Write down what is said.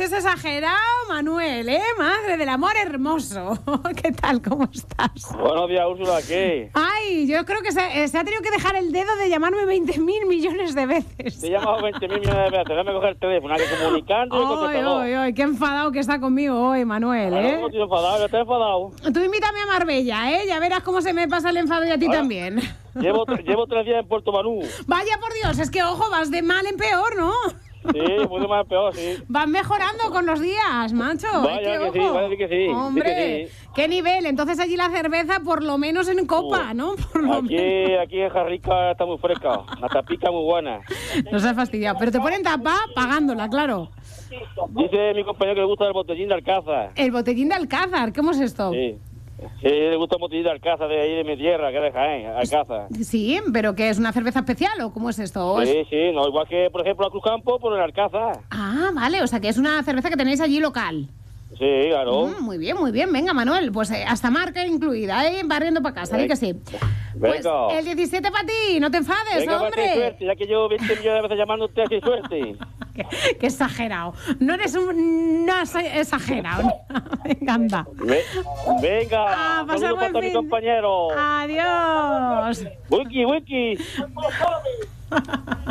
es exagerado, Manuel, ¿eh? Madre del amor hermoso. ¿Qué tal? ¿Cómo estás? Buenos días, Úrsula, ¿qué? Ay, yo creo que se ha tenido que dejar el dedo de llamarme 20.000 millones de veces. Te he llamado 20.000 millones de veces, déjame coger el teléfono, hay que comunicando y contestando. Ay, qué enfadado que está conmigo hoy, Manuel, ¿eh? No estoy enfadado, yo estoy enfadado. Tú invítame a Marbella, ¿eh? Ya verás cómo se me pasa el enfado y a ti también. Llevo 3 días en Puerto Banú. Vaya por Dios, es que, ojo, vas de mal en peor, ¿no? Sí, muy de más peor, sí. Vas mejorando con los días, macho. Vaya que sí, vaya que sí. Hombre, sí. qué nivel. Entonces allí la cerveza por lo menos en copa, ¿no? Por lo menos. Aquí en Jarrica está muy fresca, la tapica muy buena. No se ha fastidiado, pero te ponen tapa pagándola, claro. Dice mi compañero que le gusta el botellín de Alcázar. El botellín de Alcázar, ¿cómo es esto? Sí. Sí, le gusta el botellín de Alcázar de ahí de mi tierra, que es de Jaén, Alcázar. Sí, pero ¿qué es una cerveza especial o cómo es esto? Sí, no, igual que, por ejemplo, a Cruzcampo, por el Alcázar. Ah, vale, o sea que es una cerveza que tenéis allí local. Sí, claro. Muy bien, muy bien. Venga, Manuel, pues hasta marca incluida, ¿eh? Barriendo para casa, ¿sí que sí? Pues Venga. el 17 para ti, no te enfades, Venga, hombre. Suerte, ya que llevo 20 millones de veces llamándote así, suerte. Qué exagerado. No eres un exagerado. Venga, anda. Venga, pasa saludos buen para mi fin. compañero. Adiós. Wiki.